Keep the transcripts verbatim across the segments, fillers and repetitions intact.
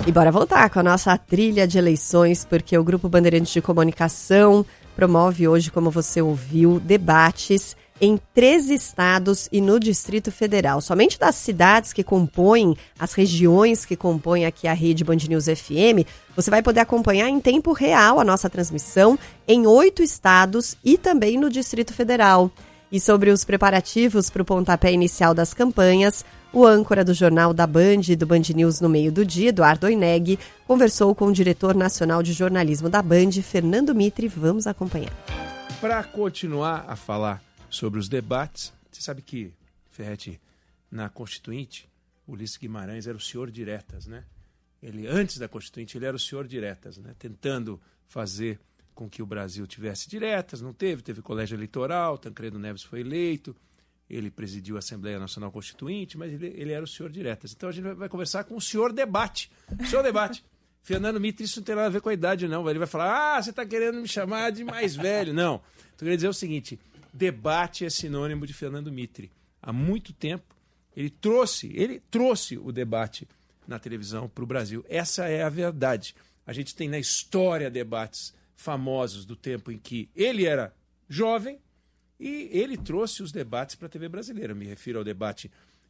E bora voltar com a nossa trilha de eleições, porque o Grupo Bandeirantes de Comunicação promove hoje, como você ouviu, debates em treze estados e no Distrito Federal. Somente das cidades que compõem, as regiões que compõem aqui a rede Band News F M, você vai poder acompanhar em tempo real a nossa transmissão em oito estados e também no Distrito Federal. E sobre os preparativos para o pontapé inicial das campanhas, o âncora do Jornal da Band e do Band News no meio do dia, Eduardo Oineg, conversou com o diretor nacional de jornalismo da Band, Fernando Mitre. Vamos acompanhar. Para continuar a falar sobre os debates, você sabe que, Ferretti, na Constituinte, Ulisses Guimarães era o senhor diretas, né? Ele, antes da Constituinte, ele era o senhor diretas, né? Tentando fazer com que o Brasil tivesse diretas, não teve, teve colégio eleitoral, Tancredo Neves foi eleito, ele presidiu a Assembleia Nacional Constituinte, mas ele, ele era o senhor diretas. Então a gente vai, vai conversar com o senhor debate. O senhor debate. Fernando Mitre, isso não tem nada a ver com a idade, não. Ele vai falar, ah, você está querendo me chamar de mais velho. Não. Estou querendo dizer o seguinte, debate é sinônimo de Fernando Mitre. Há muito tempo ele trouxe, ele trouxe o debate na televisão para o Brasil. Essa é a verdade. A gente tem na história debates famosos do tempo em que ele era jovem e ele trouxe os debates para a T V brasileira. Eu me refiro ao debate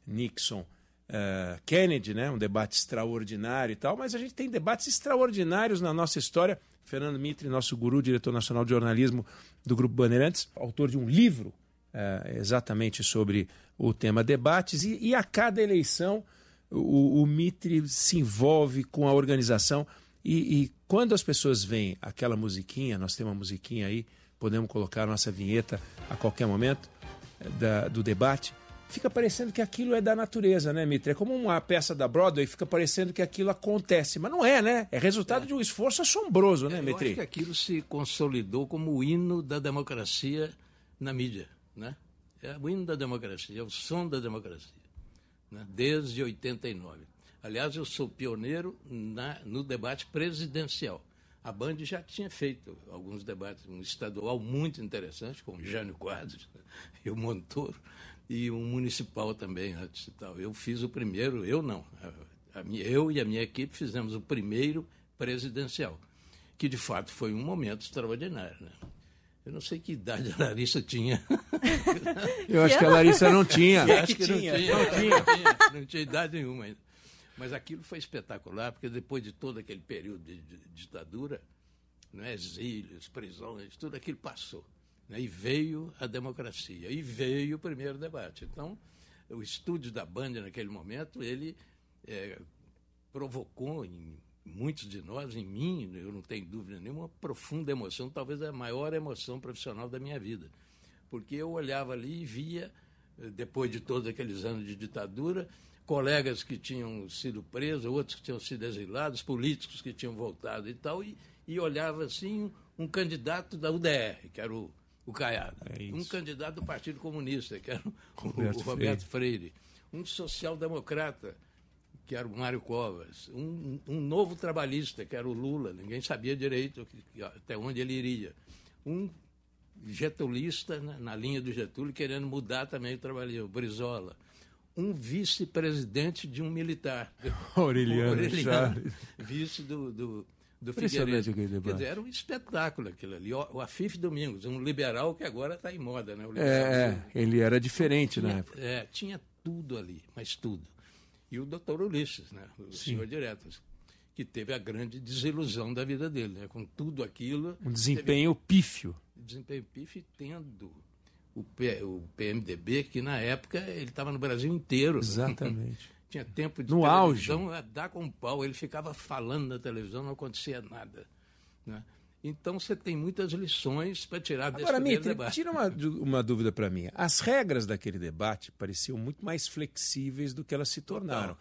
Nixon-Kennedy, uh, né? Um debate extraordinário e tal, mas a gente tem debates extraordinários na nossa história. Fernando Mitre, nosso guru, diretor nacional de jornalismo do Grupo Bandeirantes, autor de um livro uh, exatamente sobre o tema debates, e, e a cada eleição o, o Mitre se envolve com a organização. E, e quando as pessoas veem aquela musiquinha, nós temos uma musiquinha aí, podemos colocar a nossa vinheta a qualquer momento da, do debate, fica parecendo que aquilo é da natureza, né, Mitre? É como uma peça da Broadway, fica parecendo que aquilo acontece, mas não é, né? É resultado é. de um esforço assombroso, né, é, Mitre? Eu acho que aquilo se consolidou como o hino da democracia na mídia, né? É o hino da democracia, é o som da democracia, né? Desde oitenta e nove. Aliás, eu sou pioneiro na, no debate presidencial. A Band já tinha feito alguns debates, um estadual muito interessante, com o Jânio Quadros e o Montoro, e um municipal também antes e tal. Eu fiz o primeiro, eu não, a, a minha, eu e a minha equipe fizemos o primeiro presidencial, que de fato foi um momento extraordinário, né? Eu não sei que idade a Larissa tinha. Eu acho que a Larissa não tinha. Eu acho que não tinha, não tinha, não tinha, não tinha idade nenhuma ainda. Mas aquilo foi espetacular, porque depois de todo aquele período de, de, de ditadura, né, exílios, prisões, tudo aquilo passou. Né, e veio a democracia, e veio o primeiro debate. Então, o estúdio da Band, naquele momento, ele é, provocou em muitos de nós, em mim, eu não tenho dúvida nenhuma, uma profunda emoção, talvez a maior emoção profissional da minha vida. Porque eu olhava ali e via, depois de todos aqueles anos de ditadura, colegas que tinham sido presos, outros que tinham sido exilados, políticos que tinham voltado e tal, e, e olhava assim um candidato da U D R, que era o, o Caiado, é um candidato do Partido Comunista, que era o Roberto, o Roberto Freire. Freire, um social-democrata, que era o Mário Covas, um, um novo trabalhista, que era o Lula, ninguém sabia direito que, até onde ele iria, um getulista na, na linha do Getúlio, querendo mudar também o trabalho, o Brizola, um vice-presidente de um militar. Aureliano, Aureliano vice do, do, do Figueiredo. Quer dizer, era um espetáculo aquilo ali. O, o Afif Domingos, um liberal que agora está em moda, né? O é, ele era diferente tinha, na época. É, tinha tudo ali, mas tudo. E o doutor Ulisses, né? O Sim. senhor Diretas, que teve a grande desilusão da vida dele, né? Com tudo aquilo. Um desempenho teve... pífio. Desempenho pífio tendo... O, P, o P M D B, que na época ele estava no Brasil inteiro. Exatamente. Tinha tempo de no televisão auge. a dar com pau. Ele ficava falando na televisão, não acontecia nada. Né? Então você tem muitas lições para tirar desse Agora, primeiro Mitre, debate. tira uma, uma dúvida para mim. As regras daquele debate pareciam muito mais flexíveis do que elas se tornaram.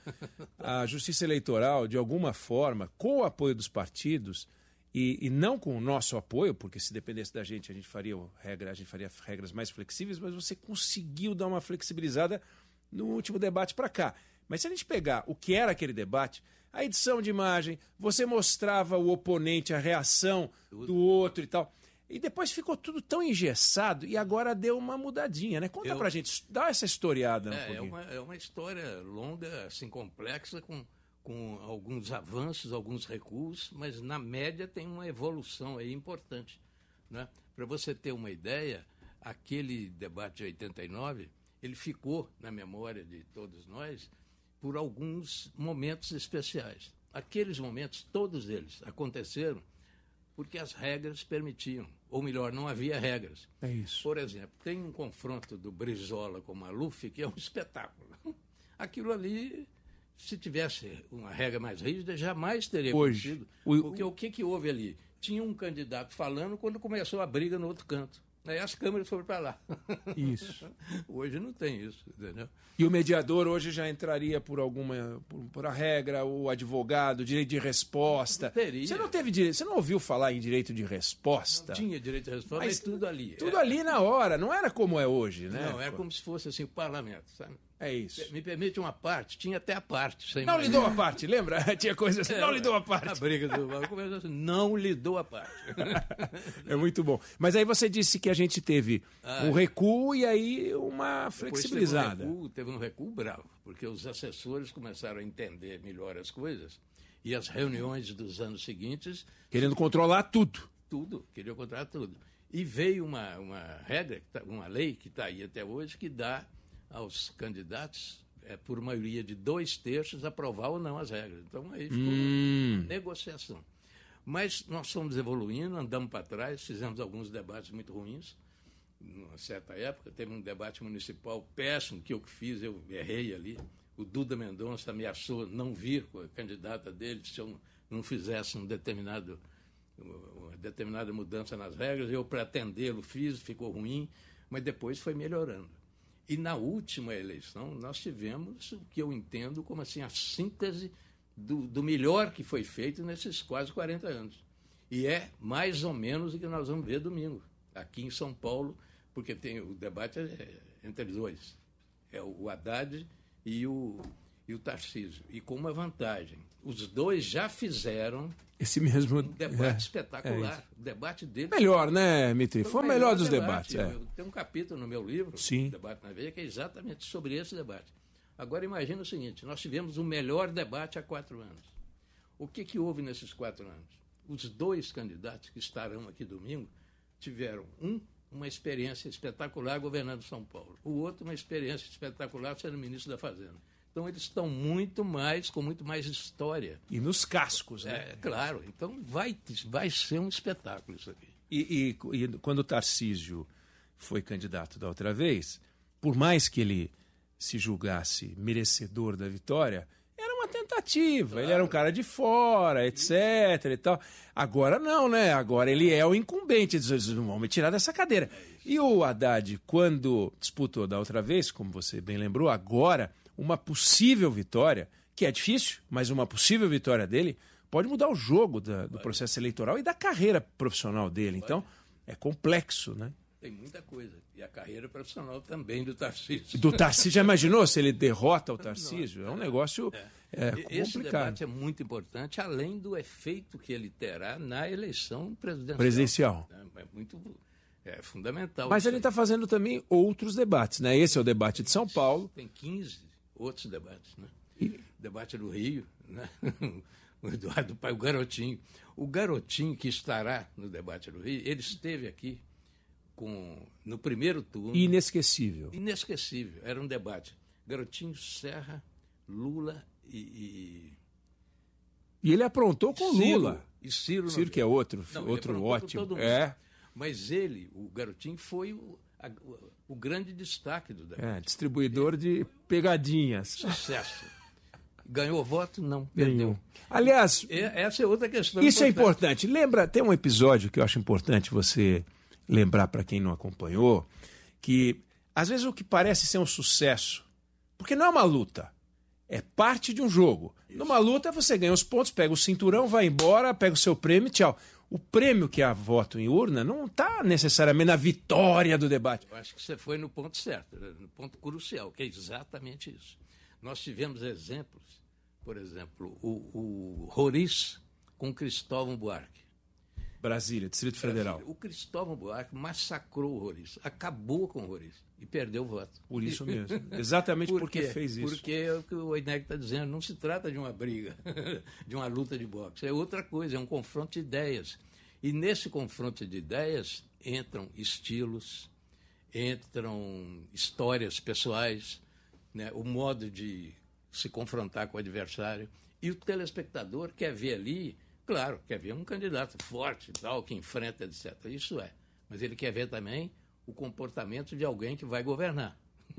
A Justiça Eleitoral, de alguma forma, com o apoio dos partidos, E, e não com o nosso apoio, porque se dependesse da gente, a gente faria regra, a gente faria regras mais flexíveis, mas você conseguiu dar uma flexibilizada no último debate para cá. Mas se a gente pegar o que era aquele debate, a edição de imagem, você mostrava o oponente, a reação do outro e tal. E depois ficou tudo tão engessado e agora deu uma mudadinha, né? Conta Eu... pra gente, dá essa historiada. É, um é, uma, é uma história longa, assim, complexa, com com alguns avanços, alguns recuos, mas na média tem uma evolução aí importante, né? Para você ter uma ideia, aquele debate de oitenta e nove, ele ficou na memória de todos nós por alguns momentos especiais. Aqueles momentos, todos eles, aconteceram porque as regras permitiam, ou melhor, não havia regras. É isso. Por exemplo, tem um confronto do Brizola com o Maluf, que é um espetáculo. Aquilo ali, se tivesse uma regra mais rígida, jamais teria Hoje, acontecido. o- Porque o que, que houve ali? Tinha um candidato falando quando começou a briga no outro canto. Aí as câmeras foram para lá. Isso. Hoje não tem isso, entendeu? E o mediador hoje já entraria por alguma por, por a regra, o advogado, direito de resposta. Teria. Você não teve direito, você não ouviu falar em direito de resposta? Tinha direito de resposta, Mas mas tudo ali. Tudo É- ali na hora, não era como é hoje, né? Não, era como se fosse assim o parlamento, sabe? É isso. Me permite uma parte, tinha até a parte. Sem Não mais. lhe dou a parte, lembra? Tinha coisa assim, não lhe dou a A parte. briga do Val começou assim, não lhe dou a parte. É muito bom. Mas aí você disse que a gente teve Ah, um recuo e aí uma Depois flexibilizada. Teve um, recuo, teve um recuo bravo, porque os assessores começaram a entender melhor as coisas e as reuniões dos anos seguintes, Querendo controlar tudo. tudo, queriam controlar tudo. E veio uma, uma regra, que tá- uma lei que está aí até hoje, que dá aos candidatos, é, por maioria de dois terços, aprovar ou não as regras. Então aí ficou Hum. uma negociação. Mas nós fomos evoluindo, andamos para trás, fizemos alguns debates muito ruins. Numa certa época, teve um debate municipal péssimo que eu fiz, eu errei ali. O Duda Mendonça ameaçou não vir com a candidata dele se eu não fizesse um determinado, uma determinada mudança nas regras. Eu, para atendê-lo, fiz, ficou ruim, mas depois foi melhorando. E na última eleição, nós tivemos o que eu entendo como assim, a síntese do, do melhor que foi feito nesses quase quarenta anos. E é mais ou menos o que nós vamos ver domingo, aqui em São Paulo, porque tem o debate é, entre os dois. É o Haddad e o, e o Tarcísio. E com uma vantagem. Os dois já fizeram Esse mesmo. um debate é, espetacular. é o debate deles melhor, né, Mitri? Foi o melhor dos debate. debates. É. Eu- Tem um capítulo no meu livro, Sim. Debate na Veia, que é exatamente sobre esse debate. Agora imagina o seguinte, nós tivemos o melhor debate há quatro anos. O que, que houve nesses quatro anos? Os dois candidatos que estarão aqui domingo tiveram, um, uma experiência espetacular governando São Paulo. O outro, uma experiência espetacular sendo ministro da Fazenda. Então eles estão muito mais, com muito mais história. E nos cascos, né? É, claro, então vai, vai ser um espetáculo isso aqui. E, e- e quando o Tarcísio foi candidato da outra vez, por mais que ele se julgasse merecedor da vitória, era uma tentativa. Ele era um cara de fora, etc e tal. Agora não, né? Agora ele é o incumbente. Eles não vão me tirar dessa cadeira. E o Haddad, quando disputou da outra vez, como você bem lembrou, agora uma possível vitória, que é difícil, mas uma possível vitória dele pode mudar o jogo da- do processo eleitoral e da carreira profissional dele. Então, é complexo, né? Tem muita coisa. E a carreira profissional também do Tarcísio. Do Tarcísio, já imaginou se ele derrota o Tarcísio? É um negócio é, Esse complicado. debate é muito importante, além do efeito que ele terá na eleição presidencial. Presidencial. É muito é fundamental. Mas isso ele aí. está fazendo também outros debates, né? Esse é o debate de São Paulo. Tem quinze outros debates, né? E- Debate do Rio, né? O Eduardo Pai, o Garotinho. O Garotinho que estará no debate do Rio, ele esteve aqui com, no primeiro turno. Inesquecível. Inesquecível. Era um debate. Garotinho, Serra, Lula e. e E ele aprontou com Ciro, Lula. E Ciro, Ciro, que é outro, Não, ele outro aprontou com ótimo. todo mundo. É, Mas ele, o Garotinho, foi o, a- o, o grande destaque do debate. é, distribuidor de pegadinhas. Sucesso. Ganhou voto? Não, Nenhum. perdeu. Aliás, E- Essa é outra questão. isso é importante. Lembra, tem um episódio que eu acho importante você lembrar para quem não acompanhou, que às vezes o que parece ser um sucesso, porque não é uma luta, é parte de um jogo. Numa luta você ganha os pontos, pega o cinturão, vai embora, pega o seu prêmio, tchau. O prêmio que é voto em urna não está necessariamente na vitória do debate. Eu acho que você foi no ponto certo, no ponto crucial, que é exatamente isso. Nós tivemos exemplos, por exemplo, o, o Roriz com Cristóvão Buarque. Brasília, Distrito Federal. Brasília. O Cristóvão Buarque massacrou o Roriz, acabou com o Roriz e perdeu o voto. Por isso mesmo. Exatamente Por porque quê? fez isso. Porque é o que o Oineg está dizendo, não se trata de uma briga, de uma luta de boxe, é outra coisa, é um confronto de ideias. E nesse confronto de ideias entram estilos, entram histórias pessoais, né, o modo de se confrontar com o adversário. E o telespectador quer ver ali, claro, quer ver um candidato forte e tal, que enfrenta, etcétera. Isso é. Mas ele quer ver também o comportamento de alguém que vai governar.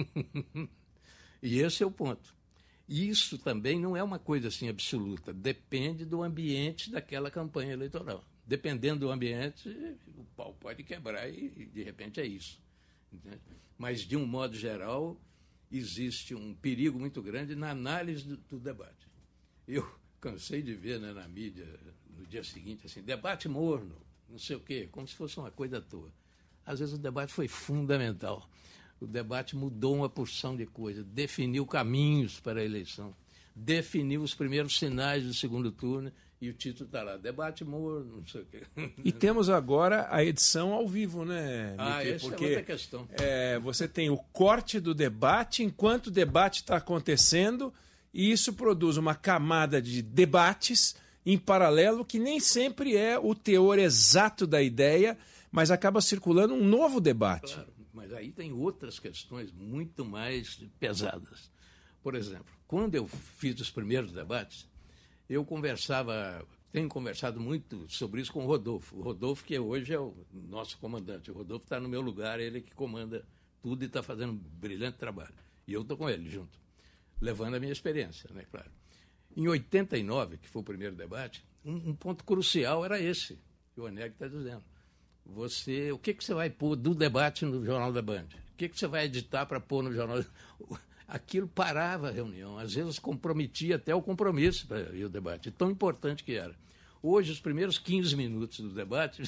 E esse é o ponto. Isso também não é uma coisa assim absoluta. Depende do ambiente daquela campanha eleitoral. Dependendo do ambiente, o pau pode quebrar e, de repente, é isso. Entende? Mas, de um modo geral, existe um perigo muito grande na análise do, do debate. Eu cansei de ver, né, na mídia, no dia seguinte, assim, debate morno, não sei o quê, como se fosse uma coisa à toa. Às vezes o debate foi fundamental. O debate mudou uma porção de coisas, definiu caminhos para a eleição, definiu os primeiros sinais do segundo turno, e o título está lá, debate morno, não sei o quê. E temos agora a edição ao vivo, né, Ah, Mickey? essa Porque é outra questão. É, você tem o corte do debate enquanto o debate está acontecendo, e isso produz uma camada de debates em paralelo que nem sempre é o teor exato da ideia, mas acaba circulando um novo debate. Claro, mas aí tem outras questões muito mais pesadas. Por exemplo, quando eu fiz os primeiros debates, eu conversava, tenho conversado muito sobre isso com o Rodolfo. O Rodolfo, que hoje é o nosso comandante. O Rodolfo está no meu lugar, ele que comanda tudo e está fazendo um brilhante trabalho. E eu estou com ele junto, levando a minha experiência, né, claro. Em oitenta e nove, que foi o primeiro debate, um, um ponto crucial era esse, que o Oineg está dizendo. Você, o que, que você vai pôr do debate no Jornal da Band? O que, que você vai editar para pôr no Jornal... Aquilo parava a reunião, às vezes comprometia até o compromisso para ir ao debate, tão importante que era. Hoje, os primeiros quinze minutos do debate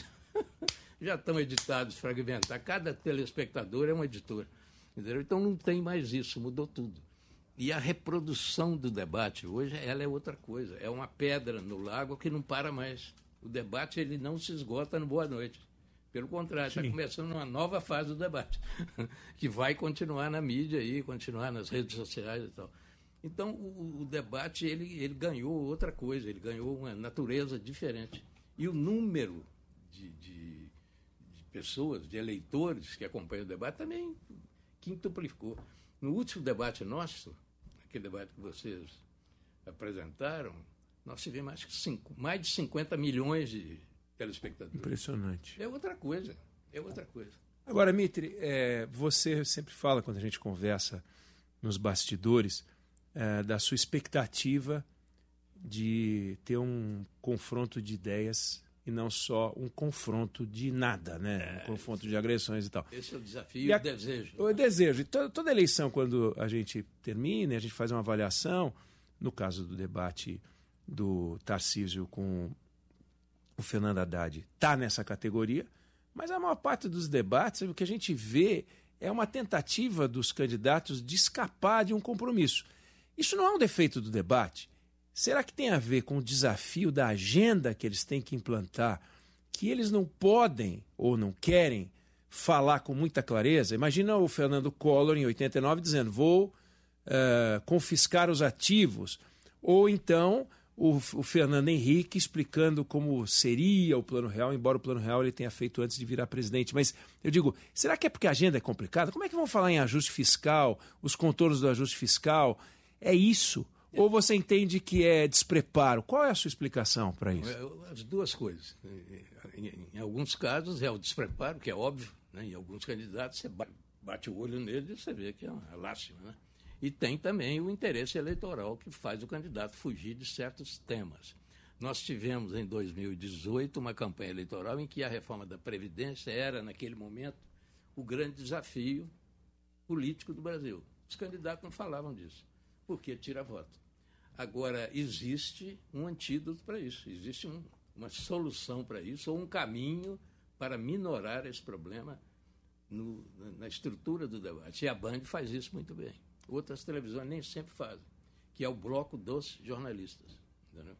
já estão editados, fragmentados. Cada telespectador é um editor. Entendeu? Então não tem mais isso, mudou tudo. E a reprodução do debate hoje, ela é outra coisa. É uma pedra no lago que não para mais. O debate ele não se esgota no Boa Noite. Pelo contrário, está começando uma nova fase do debate, que vai continuar na mídia e continuar nas redes sociais e tal. Então, o, o debate ele, ele ganhou outra coisa, ele ganhou uma natureza diferente. E o número de, de, de pessoas, de eleitores que acompanham o debate também quintuplicou. No último debate nosso, aquele debate que vocês apresentaram, nós tivemos acho que cinco, mais de cinquenta milhões de telespectadores. Impressionante. É outra coisa, é outra coisa. Agora, Mitri, é, você sempre fala, quando a gente conversa nos bastidores, é, da sua expectativa de ter um confronto de ideias e não só um confronto de nada, né? É, um confronto de agressões e tal. Esse é o desafio e o desejo. O desejo. Toda, toda eleição, quando a gente termina, a gente faz uma avaliação, no caso do debate do Tarcísio com o Fernando Haddad, está nessa categoria, mas a maior parte dos debates, o que a gente vê é uma tentativa dos candidatos de escapar de um compromisso. Isso não é um defeito do debate. Será que tem a ver com o desafio da agenda que eles têm que implantar, que eles não podem ou não querem falar com muita clareza? Imagina o Fernando Collor, em oitenta e nove, dizendo vou uh, confiscar os ativos. Ou então o, o Fernando Henrique explicando como seria o Plano Real, embora o Plano Real ele tenha feito antes de virar presidente. Mas eu digo, será que é porque a agenda é complicada? Como é que vão falar em ajuste fiscal, os contornos do ajuste fiscal? É isso? Ou você entende que é despreparo? Qual é a sua explicação para isso? As duas coisas. Em, em alguns casos é o despreparo, que é óbvio, né? Em alguns candidatos você bate o olho nele e você vê que é uma lástima, né? E tem também o interesse eleitoral que faz o candidato fugir de certos temas. Nós tivemos em dois mil e dezoito uma campanha eleitoral em que a reforma da Previdência era, naquele momento, o grande desafio político do Brasil. Os candidatos não falavam disso, porque tira voto. Agora, existe um antídoto para isso, existe um, uma solução para isso, ou um caminho para minorar esse problema no, na estrutura do debate. E a Band faz isso muito bem. Outras televisões nem sempre fazem, que é o bloco dos jornalistas. Entendeu?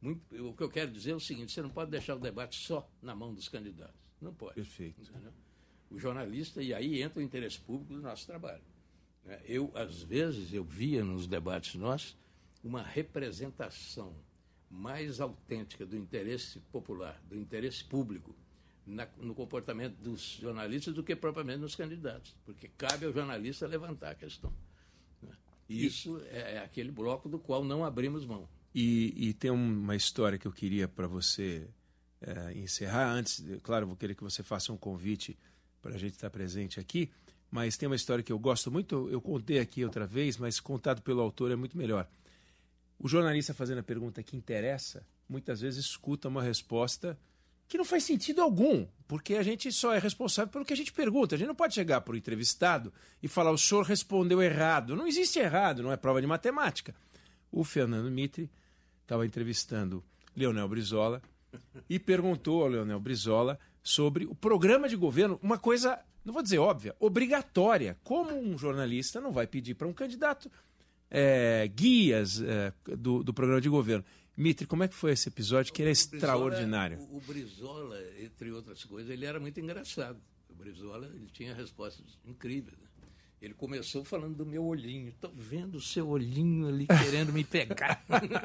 muito, o que eu quero dizer é o seguinte, você não pode deixar o debate só na mão dos candidatos. Não pode. Perfeito. Entendeu? O jornalista, e aí entra o interesse público do nosso trabalho. Eu, às vezes, eu via nos debates nossos uma representação mais autêntica do interesse popular, do interesse público, na, no comportamento dos jornalistas do que propriamente nos candidatos, porque cabe ao jornalista levantar a questão. Né? E isso é, é aquele bloco do qual não abrimos mão. E, e tem uma história que eu queria para você é, encerrar. Antes, claro, vou querer que você faça um convite para a gente estar presente aqui, mas tem uma história que eu gosto muito, eu contei aqui outra vez, mas contado pelo autor é muito melhor. O jornalista fazendo a pergunta que interessa, muitas vezes escuta uma resposta que não faz sentido algum, porque a gente só é responsável pelo que a gente pergunta. A gente não pode chegar para o entrevistado e falar, o senhor respondeu errado. Não existe errado, não é prova de matemática. O Fernando Mitre estava entrevistando Leonel Brizola e perguntou ao Leonel Brizola sobre o programa de governo, uma coisa, não vou dizer óbvia, obrigatória. Como um jornalista não vai pedir para um candidato é, guias é, do, do programa de governo? Mitre, como é que foi esse episódio que era extraordinário? O, o Brizola, entre outras coisas, ele era muito engraçado. O Brizola, ele tinha respostas incríveis. Né? Ele começou falando do meu olhinho. Estou vendo o seu olhinho ali querendo me pegar.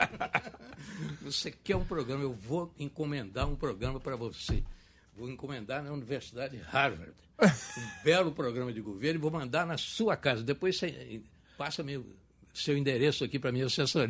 Você quer um programa, eu vou encomendar um programa para você. Vou encomendar na Universidade Harvard. Um belo programa de governo e vou mandar na sua casa. Depois você passa meu, seu endereço aqui para minha assessoria.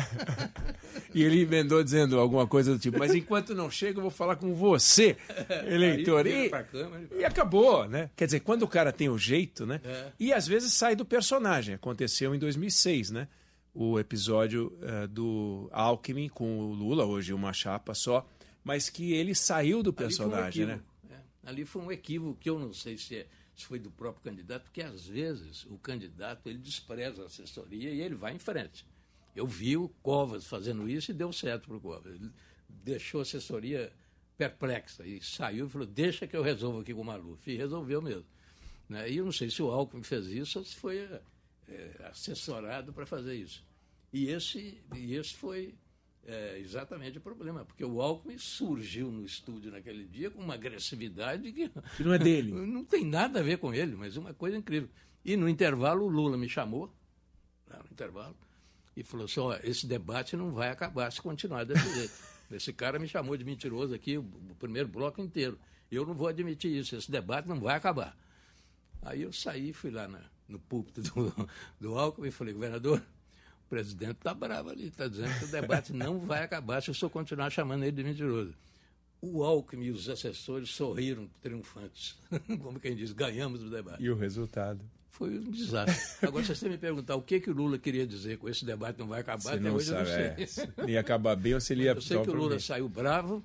E ele emendou dizendo alguma coisa do tipo, mas enquanto não chega eu vou falar com você, eleitor. E, câmera, e acabou, né? Quer dizer, quando o cara tem o jeito, né? É. E às vezes sai do personagem. Aconteceu em dois mil e seis, né? O episódio uh, do Alckmin com o Lula, hoje uma chapa só, mas que ele saiu do personagem, Ali foi um né? É. Ali foi um equívoco que eu não sei se, é, se foi do próprio candidato, porque às vezes o candidato ele despreza a assessoria e ele vai em frente. Eu vi o Covas fazendo isso e deu certo para o Covas. Ele deixou a assessoria perplexa e saiu e falou, deixa que eu resolvo aqui com o Maluf. E resolveu mesmo. Né? E eu não sei se o Alckmin fez isso ou se foi é, assessorado para fazer isso. E esse, e esse foi é, exatamente o problema, porque o Alckmin surgiu no estúdio naquele dia com uma agressividade que, que não é dele. Não tem nada a ver com ele, mas uma coisa incrível. E no intervalo o Lula me chamou, lá no intervalo, e falou assim, ó, esse debate não vai acabar se continuar desse jeito. Esse cara me chamou de mentiroso aqui o, o primeiro bloco inteiro. Eu não vou admitir isso, esse debate não vai acabar. Aí eu saí, fui lá na, no púlpito do, do Alckmin e falei, governador, o presidente está bravo ali, está dizendo que o debate não vai acabar se eu só continuar chamando ele de mentiroso. O Alckmin e os assessores sorriram triunfantes. Como quem diz, ganhamos o debate. E o resultado? Foi um desastre. Agora, se você me perguntar o que, que o Lula queria dizer com esse debate não vai acabar, você até não hoje sabe, eu não sei. É. Se ia acabar bem ou se ele ia... Eu sei que o Lula saiu bravo,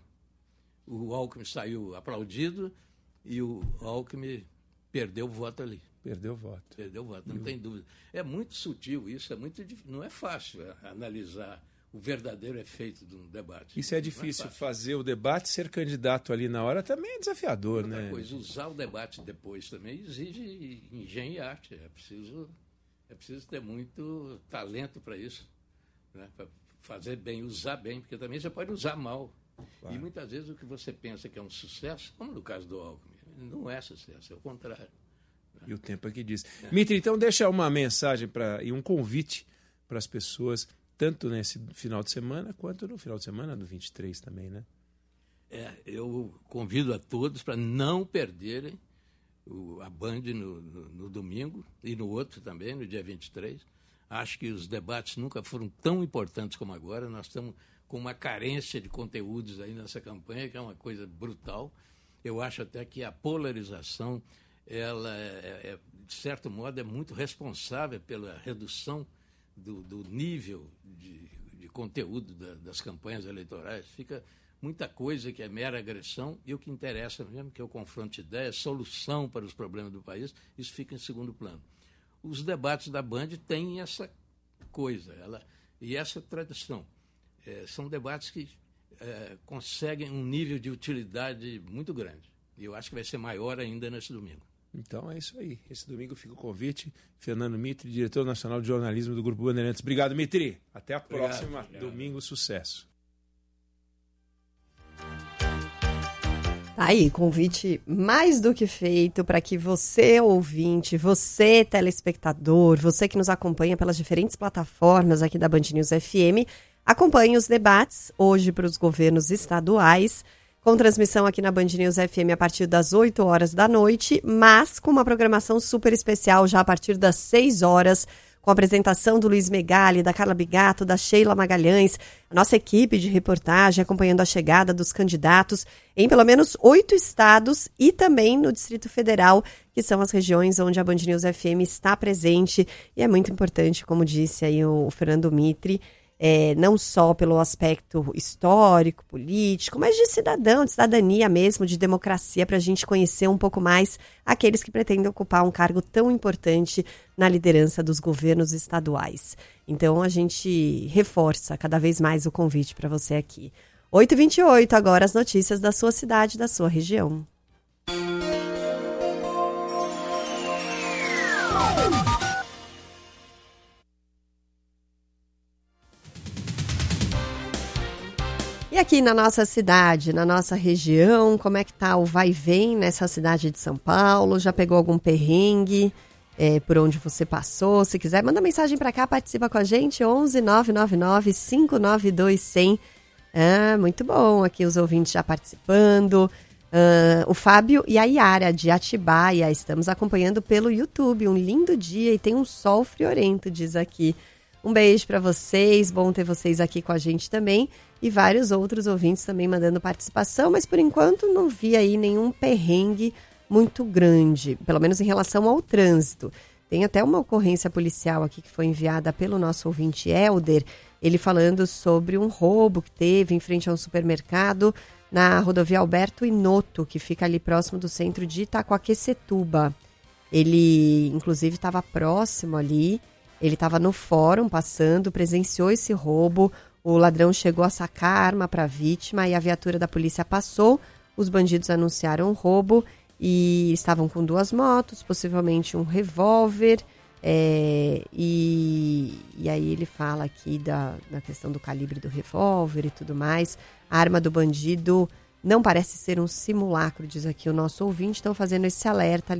o Alckmin saiu aplaudido e o Alckmin perdeu o voto ali. Perdeu o voto. Perdeu o voto, não tem dúvida. É muito sutil isso, é muito, não é fácil analisar o verdadeiro efeito de um debate. Isso é difícil, é fazer o debate, ser candidato ali na hora também é desafiador, Outra né? coisa, usar o debate depois também exige engenho e arte. É preciso, é preciso ter muito talento para isso, né? Para fazer bem, usar bem, porque também você pode usar mal. Claro. E muitas vezes o que você pensa que é um sucesso, como no caso do Alckmin, não é sucesso, é o contrário. Né? E o tempo é que diz. É. Mitre, então deixa uma mensagem pra, e um convite para as pessoas, tanto nesse final de semana, quanto no final de semana do vinte e três também, né? É, eu convido a todos para não perderem o, a Band no, no, no domingo e no outro também, no dia vinte e três. Acho que os debates nunca foram tão importantes como agora. Nós estamos com uma carência de conteúdos aí nessa campanha, que é uma coisa brutal. Eu acho até que a polarização, ela, é, é, de certo modo, é muito responsável pela redução Do, do nível de, de conteúdo da, das campanhas eleitorais. Fica muita coisa que é mera agressão e o que interessa mesmo, que é o confronto de ideias, solução para os problemas do país, isso fica em segundo plano. Os debates da Band têm essa coisa ela, e essa tradição. É, são debates que é, conseguem um nível de utilidade muito grande. E eu acho que vai ser maior ainda nesse domingo. Então é isso aí. Esse domingo fica o convite. Fernando Mitre, diretor nacional de jornalismo do Grupo Bandeirantes. Obrigado, Mitre. Até a próxima. Obrigado. Domingo, sucesso. Tá aí, convite mais do que feito para que você, ouvinte, você, telespectador, você que nos acompanha pelas diferentes plataformas aqui da Band News F M, acompanhe os debates hoje para os governos estaduais, com transmissão aqui na Band News F M a partir das oito horas da noite, mas com uma programação super especial já a partir das seis horas, com a apresentação do Luiz Megali, da Carla Bigato, da Sheila Magalhães, a nossa equipe de reportagem acompanhando a chegada dos candidatos em pelo menos oito estados e também no Distrito Federal, que são as regiões onde a Band News F M está presente. E é muito importante, como disse aí o Fernando Mitre, É, não só pelo aspecto histórico, político, mas de cidadão, de cidadania mesmo, de democracia, para a gente conhecer um pouco mais aqueles que pretendem ocupar um cargo tão importante na liderança dos governos estaduais. Então, a gente reforça cada vez mais o convite para você aqui. oito e vinte e oito, agora as notícias da sua cidade, da sua região. E aqui na nossa cidade, na nossa região, como é que tá o vai e vem nessa cidade de São Paulo? Já pegou algum perrengue é, por onde você passou? Se quiser, manda mensagem para cá, participa com a gente, onze nove nove nove, cinco nove dois, cem. Ah, muito bom, aqui os ouvintes já participando. Ah, o Fábio e a Yara de Atibaia, estamos acompanhando pelo YouTube. Um lindo dia e tem um sol friorento, diz aqui. Um beijo para vocês, bom ter vocês aqui com a gente também. E vários outros ouvintes também mandando participação, mas por enquanto não vi aí nenhum perrengue muito grande, pelo menos em relação ao trânsito. Tem até uma ocorrência policial aqui que foi enviada pelo nosso ouvinte Helder, ele falando sobre um roubo que teve em frente a um supermercado na rodovia Alberto Inoto, que fica ali próximo do centro de Itaquaquecetuba. Ele, inclusive, estava próximo ali, ele estava no fórum passando, presenciou esse roubo. O ladrão chegou a sacar a arma para a vítima e a viatura da polícia passou. Os bandidos anunciaram o roubo e estavam com duas motos, possivelmente um revólver. É, e, e aí ele fala aqui da, da questão do calibre do revólver e tudo mais. A arma do bandido não parece ser um simulacro, diz aqui o nosso ouvinte. Estão fazendo esse alerta ali